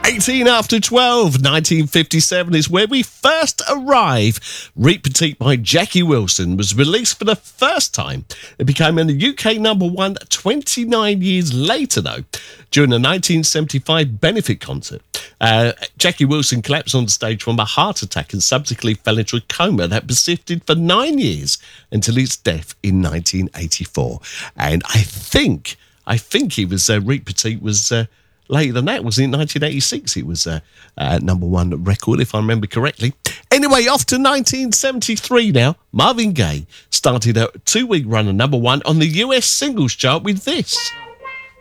18 after 12, 1957 is where we first arrive. Reet Petite by Jackie Wilson was released for the first time. It became a UK number one 29 years later, though, during a 1975 benefit concert. Jackie Wilson collapsed on stage from a heart attack and subsequently fell into a coma that persisted for 9 years until his death in 1984. And I think he was, Reet Petite was... later than that, was in 1986. It was number one record, if I remember correctly. Anyway, off to 1973 now. Marvin Gaye started a 2-week run of number one on the US singles chart with this.